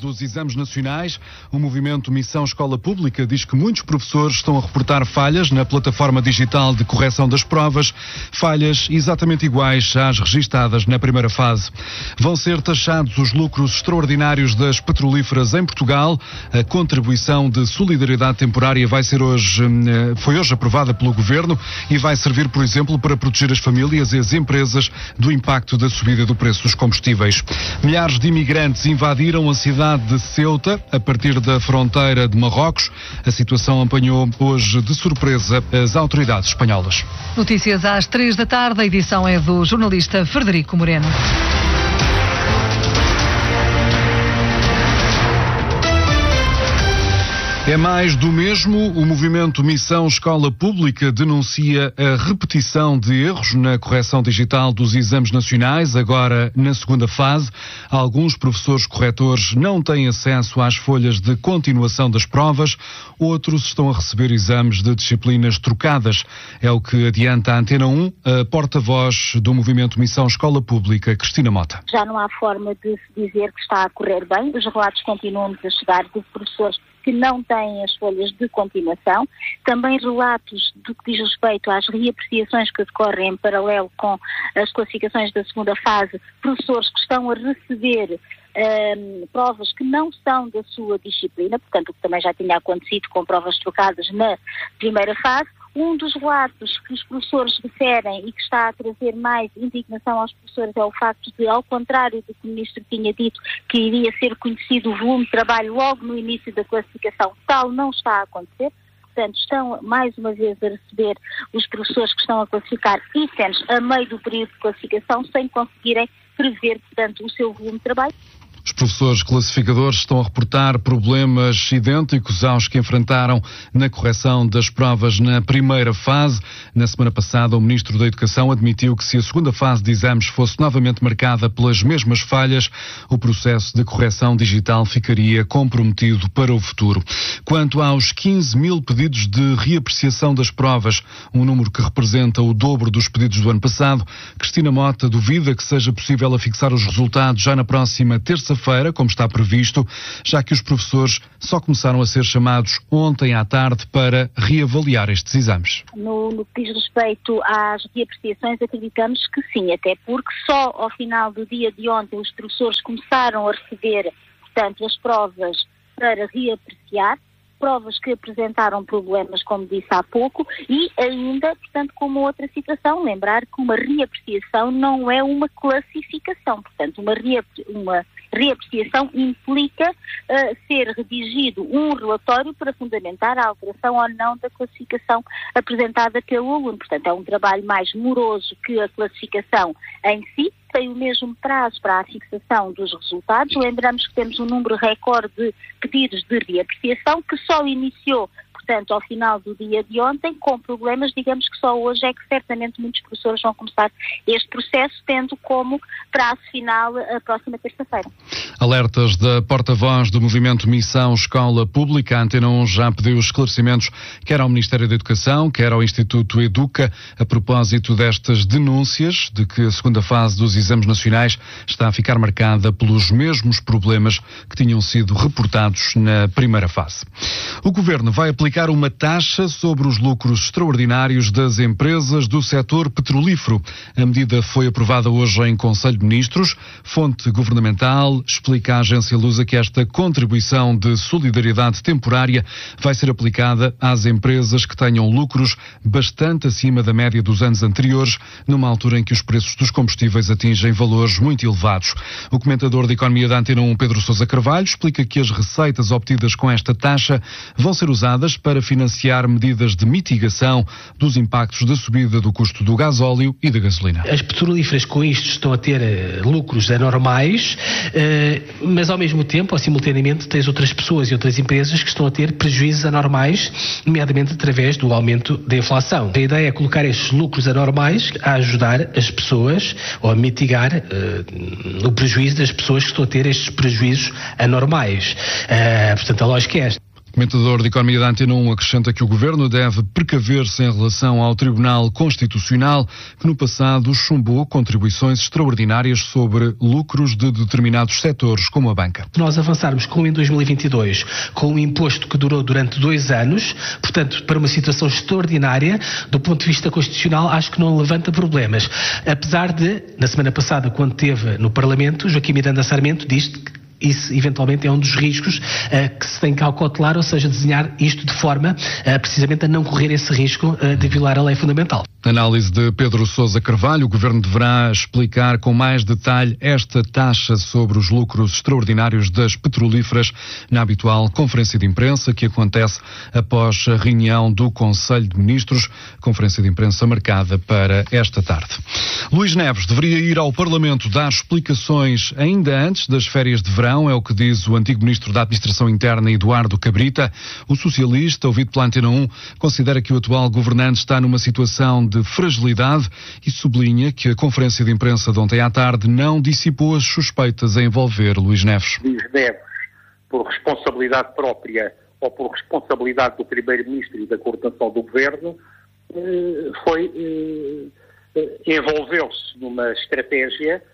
Dos exames nacionais, o movimento Missão Escola Pública diz que muitos professores estão a reportar falhas na plataforma digital de correção das provas, falhas exatamente iguais às registadas na primeira fase. Vão ser taxados os lucros extraordinários das petrolíferas em Portugal. A contribuição de solidariedade temporária foi hoje aprovada pelo Governo e vai servir, por exemplo, para proteger as famílias e as empresas do impacto da subida do preço dos combustíveis. Milhares de imigrantes invadiram a cidade de Ceuta, a partir da fronteira de Marrocos. A situação apanhou hoje de surpresa as autoridades espanholas. Notícias às 3 da tarde, a edição é do jornalista Frederico Moreno. É mais do mesmo. O movimento Missão Escola Pública denuncia a repetição de erros na correção digital dos exames nacionais, agora na segunda fase. Alguns professores corretores não têm acesso às folhas de continuação das provas, outros estão a receber exames de disciplinas trocadas. É o que adianta a Antena 1, a porta-voz do movimento Missão Escola Pública, Cristina Mota. Já não há forma de se dizer que está a correr bem. Os relatos continuam a chegar de professores que não têm as folhas de continuação, também relatos do que diz respeito às reapreciações que decorrem em paralelo com as classificações da segunda fase, professores que estão a receber provas que não são da sua disciplina, portanto o que também já tinha acontecido com provas trocadas na primeira fase. Um dos relatos que os professores referem e que está a trazer mais indignação aos professores é o facto de, ao contrário do que o Ministro tinha dito, que iria ser conhecido o volume de trabalho logo no início da classificação, tal não está a acontecer. Portanto, estão mais uma vez a receber os professores que estão a classificar ICENs a meio do período de classificação sem conseguirem prever, portanto, o seu volume de trabalho. Os professores classificadores estão a reportar problemas idênticos aos que enfrentaram na correção das provas na primeira fase. Na semana passada, o Ministro da Educação admitiu que se a segunda fase de exames fosse novamente marcada pelas mesmas falhas, o processo de correção digital ficaria comprometido para o futuro. Quanto aos 15 mil pedidos de reapreciação das provas, um número que representa o dobro dos pedidos do ano passado, Cristina Mota duvida que seja possível fixar os resultados já na próxima terça-feira, como está previsto, já que os professores só começaram a ser chamados ontem à tarde para reavaliar estes exames. No que diz respeito às reapreciações, acreditamos que sim, até porque só ao final do dia de ontem os professores começaram a receber, portanto, as provas para reapreciar, provas que apresentaram problemas, como disse há pouco, e ainda, portanto, com uma outra situação, lembrar que uma reapreciação não é uma classificação, portanto, uma reapreciação implica ser redigido um relatório para fundamentar a alteração ou não da classificação apresentada pelo aluno. Portanto, é um trabalho mais moroso que a classificação em si, tem o mesmo prazo para a fixação dos resultados. Lembramos que temos um número recorde de pedidos de reapreciação que só iniciou, portanto, ao final do dia de ontem, com problemas, digamos que só hoje é que certamente muitos professores vão começar este processo, tendo como prazo final a próxima terça-feira. Alertas da porta-voz do movimento Missão Escola Pública. A Antena 1 já pediu esclarecimentos quer ao Ministério da Educação, quer ao Instituto Educa, a propósito destas denúncias de que a segunda fase dos exames nacionais está a ficar marcada pelos mesmos problemas que tinham sido reportados na primeira fase. O Governo vai aplicar uma taxa sobre os lucros extraordinários das empresas do setor petrolífero. A medida foi aprovada hoje em Conselho de Ministros. Fonte governamental explica à agência Lusa que esta contribuição de solidariedade temporária vai ser aplicada às empresas que tenham lucros bastante acima da média dos anos anteriores, numa altura em que os preços dos combustíveis atingem valores muito elevados. O comentador de Economia da Antena 1, Pedro Sousa Carvalho, explica que as receitas obtidas com esta taxa vão ser usadas para financiar medidas de mitigação dos impactos da subida do custo do gasóleo e da gasolina. As petrolíferas com isto estão a ter lucros anormais, mas ao mesmo tempo, ou simultaneamente, tens outras pessoas e outras empresas que estão a ter prejuízos anormais, nomeadamente através do aumento da inflação. A ideia é colocar estes lucros anormais a ajudar as pessoas ou a mitigar o prejuízo das pessoas que estão a ter estes prejuízos anormais. Portanto, a lógica é esta. O comentador de Economia da Antena 1 acrescenta que o Governo deve precaver-se em relação ao Tribunal Constitucional, que no passado chumbou contribuições extraordinárias sobre lucros de determinados setores, como a banca. Nós avançarmos com em 2022 com um imposto que durou durante 2 anos, portanto, para uma situação extraordinária, do ponto de vista constitucional, acho que não levanta problemas. Apesar de, na semana passada, quando esteve no Parlamento, Joaquim Miranda Sarmento disse que isso eventualmente é um dos riscos que se tem que acautelar, ou seja, desenhar isto de forma precisamente a não correr esse risco de violar a lei fundamental. Análise de Pedro Sousa Carvalho. O Governo deverá explicar com mais detalhe esta taxa sobre os lucros extraordinários das petrolíferas na habitual conferência de imprensa que acontece após a reunião do Conselho de Ministros, conferência de imprensa marcada para esta tarde. Luís Neves deveria ir ao Parlamento dar explicações ainda antes das férias de verão, é o que diz o antigo Ministro da Administração Interna, Eduardo Cabrita. O socialista, ouvido pela Antena 1, considera que o atual governante está numa situação de fragilidade e sublinha que a conferência de imprensa de ontem à tarde não dissipou as suspeitas a envolver Luís Neves. Luís Neves, por responsabilidade própria ou por responsabilidade do Primeiro-Ministro e da coordenação do Governo, envolveu-se numa estratégia,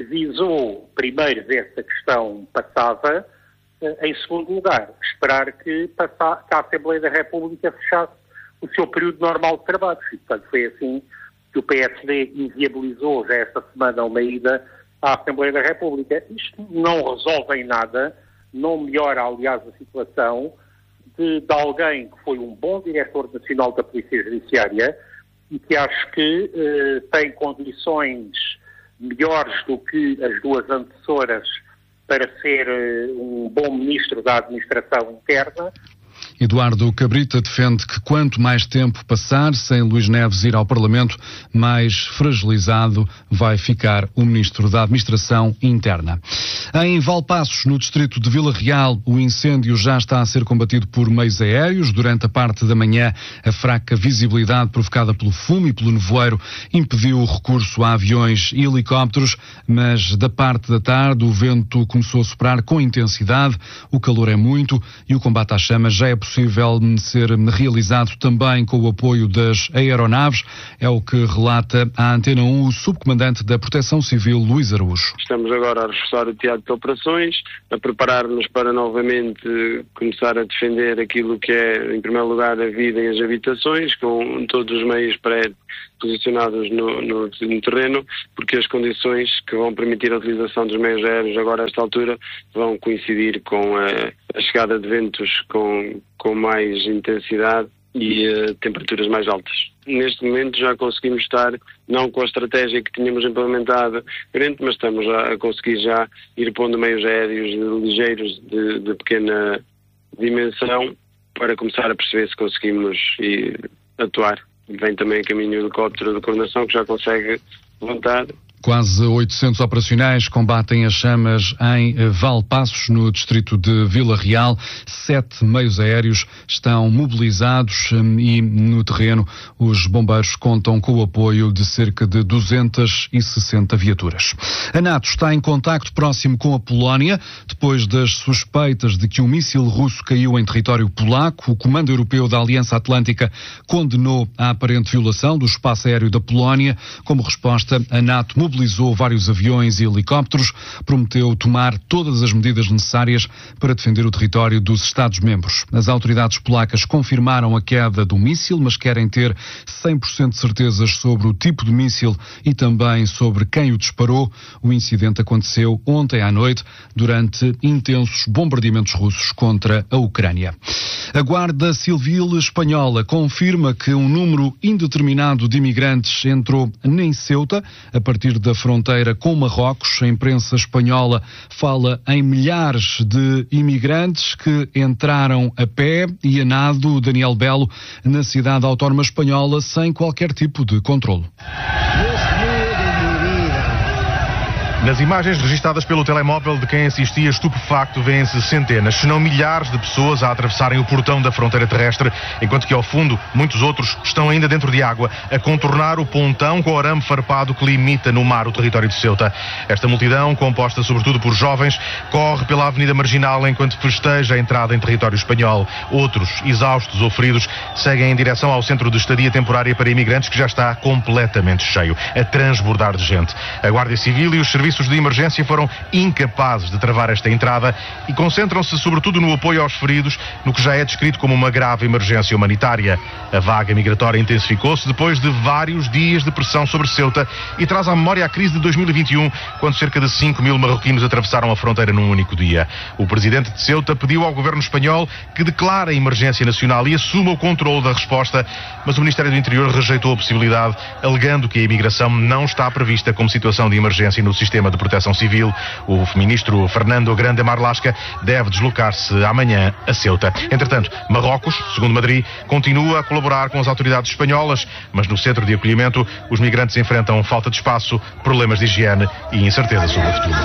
visou primeiro ver se a questão passava, em segundo lugar, esperar que a Assembleia da República fechasse o seu período normal de trabalho. E, portanto, foi assim que o PSD inviabilizou já esta semana uma ida à Assembleia da República. Isto não resolve em nada, não melhora, aliás, a situação de alguém que foi um bom diretor nacional da Polícia Judiciária e que acho que tem condições melhores do que as duas antecessoras para ser um bom ministro da Administração Interna. Eduardo Cabrita defende que quanto mais tempo passar sem Luís Neves ir ao Parlamento, mais fragilizado vai ficar o Ministro da Administração Interna. Em Valpaços, no distrito de Vila Real, o incêndio já está a ser combatido por meios aéreos. Durante a parte da manhã, a fraca visibilidade provocada pelo fumo e pelo nevoeiro impediu o recurso a aviões e helicópteros, mas da parte da tarde o vento começou a soprar com intensidade, o calor é muito e o combate às chamas já é possível ser realizado também com o apoio das aeronaves, é o que relata à Antena 1 o subcomandante da Proteção Civil, Luís Araújo. Estamos agora a reforçar o teatro de operações, a preparar-nos para novamente começar a defender aquilo que é, em primeiro lugar, a vida e as habitações, com todos os meios posicionados no terreno, porque as condições que vão permitir a utilização dos meios aéreos agora a esta altura vão coincidir com a chegada de ventos com mais intensidade e temperaturas mais altas. Neste momento já conseguimos estar, não com a estratégia que tínhamos implementado grande, mas estamos a conseguir já ir pondo meios aéreos ligeiros de pequena dimensão para começar a perceber se conseguimos atuar. Vem também a caminho do helicóptero de coordenação que já consegue levantar. Quase 800 operacionais combatem as chamas em Valpaços, no distrito de Vila Real. 7 meios aéreos estão mobilizados e no terreno os bombeiros contam com o apoio de cerca de 260 viaturas. A NATO está em contacto próximo com a Polónia. Depois das suspeitas de que um míssil russo caiu em território polaco, o Comando Europeu da Aliança Atlântica condenou a aparente violação do espaço aéreo da Polónia. Como resposta, a NATO mobilizou vários aviões e helicópteros, prometeu tomar todas as medidas necessárias para defender o território dos Estados-membros. As autoridades polacas confirmaram a queda do míssil, mas querem ter 100% de certezas sobre o tipo de míssil e também sobre quem o disparou. O incidente aconteceu ontem à noite durante intensos bombardeamentos russos contra a Ucrânia. A Guarda Civil espanhola confirma que um número indeterminado de imigrantes entrou em Ceuta a partir da fronteira com Marrocos. A imprensa espanhola fala em milhares de imigrantes que entraram a pé e a nado, Daniel Belo, na cidade autónoma espanhola sem qualquer tipo de controlo. Nas imagens registadas pelo telemóvel de quem assistia estupefacto, vêem-se centenas, se não milhares de pessoas a atravessarem o portão da fronteira terrestre, enquanto que ao fundo muitos outros estão ainda dentro de água a contornar o pontão com arame farpado que limita no mar o território de Ceuta. Esta multidão, composta sobretudo por jovens, corre pela Avenida Marginal enquanto festeja a entrada em território espanhol. Outros, exaustos ou feridos, seguem em direção ao centro de estadia temporária para imigrantes que já está completamente cheio, a transbordar de gente. A Guarda Civil e os serviços de emergência foram incapazes de travar esta entrada e concentram-se sobretudo no apoio aos feridos, no que já é descrito como uma grave emergência humanitária. A vaga migratória intensificou-se depois de vários dias de pressão sobre Ceuta e traz à memória a crise de 2021, quando cerca de 5.000 marroquinos atravessaram a fronteira num único dia. O presidente de Ceuta pediu ao governo espanhol que declare a emergência nacional e assuma o controle da resposta, mas o Ministério do Interior rejeitou a possibilidade, alegando que a imigração não está prevista como situação de emergência no sistema de proteção civil. O ministro Fernando Grande Marlasca deve deslocar-se amanhã a Ceuta. Entretanto, Marrocos, segundo Madrid, continua a colaborar com as autoridades espanholas, mas no centro de acolhimento os migrantes enfrentam falta de espaço, problemas de higiene e incerteza sobre o futuro.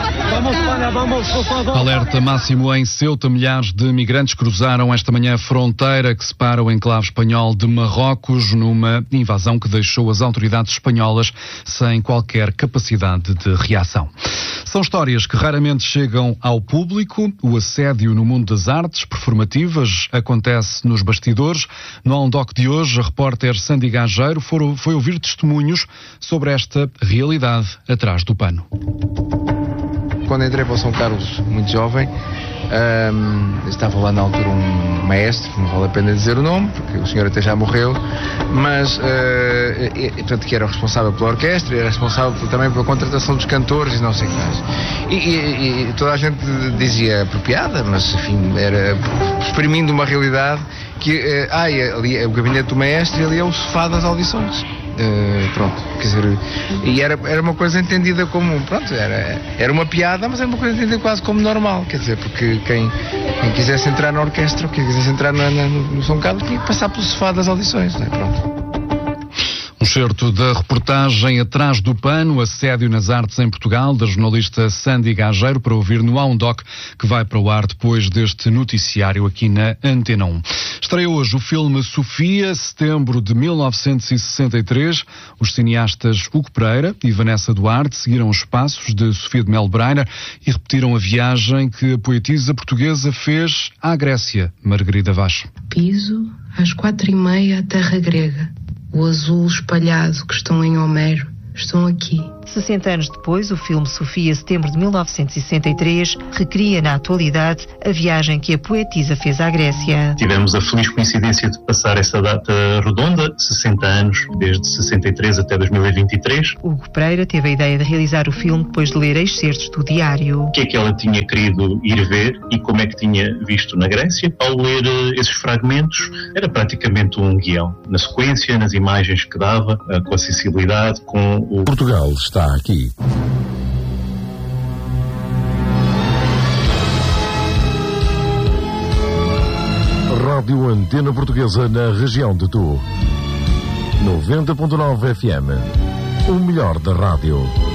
Alerta máximo em Ceuta. Milhares de migrantes cruzaram esta manhã a fronteira que separa o enclave espanhol de Marrocos numa invasão que deixou as autoridades espanholas sem qualquer capacidade de reação. São histórias que raramente chegam ao público. O assédio no mundo das artes performativas acontece nos bastidores. No On-Doc de hoje, a repórter Sandy Gageiro foi ouvir testemunhos sobre esta realidade atrás do pano. Quando entrei para o São Carlos, muito jovem, estava lá na altura um maestro, não vale a pena dizer o nome, porque o senhor até já morreu, mas portanto, que era o responsável pela orquestra e era responsável também pela contratação dos cantores e não sei o que mais. E toda a gente dizia apropriada, mas enfim, era exprimindo uma realidade que ali é o gabinete do maestro e ali é o sofá das audições. Pronto, quer dizer, e era uma coisa entendida como, pronto, era uma piada, mas era uma coisa entendida quase como normal, quer dizer, porque quem quisesse entrar na orquestra ou quem quisesse entrar no São Carlos tinha que passar pelo sofá das audições, não é? Pronto. Um certo da reportagem Atrás do Pano, assédio nas artes em Portugal, da jornalista Sandy Gageiro, para ouvir no On-Doc, que vai para o ar depois deste noticiário aqui na Antena 1. Estreia hoje o filme Sofia, setembro de 1963. Os cineastas Hugo Pereira e Vanessa Duarte seguiram os passos de Sofia de Mello-Breiner e repetiram a viagem que a poetisa portuguesa fez à Grécia. Margarida Vaz. Piso às 4h30 a terra grega. O azul espalhado que estão em Homero estão aqui. 60 anos depois, o filme Sofia, setembro de 1963, recria na atualidade a viagem que a poetisa fez à Grécia. Tivemos a feliz coincidência de passar essa data redonda, 60 anos, desde 63 até 2023. Hugo Pereira teve a ideia de realizar o filme depois de ler excertos do diário. O que é que ela tinha querido ir ver e como é que tinha visto na Grécia? Ao ler esses fragmentos, era praticamente um guião. Na sequência, nas imagens que dava, com a sensibilidade, com o... Portugal está aqui. Rádio Antena Portuguesa na região de Tu. 90.9 FM. O melhor da rádio.